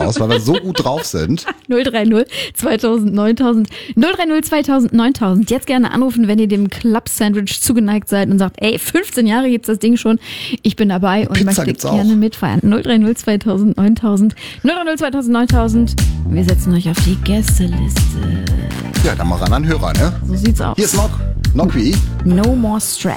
raus, weil wir so gut drauf sind. 030 2000 9000. 030 2000 9000. Jetzt gerne anrufen, wenn ihr dem Club-Sandwich zugeneigt seid und sagt, ey, 15 Jahre gibt's das Ding schon. Ich bin dabei und Pizza möchte gibt's gerne auch. mitfeiern. 030 2000 9000. 030 2000 9000. Wir setzen euch auf die Gästeliste. Ja, dann mal ran an Hörer, ne? So sieht's aus. Hier ist Nock wie. No more stress.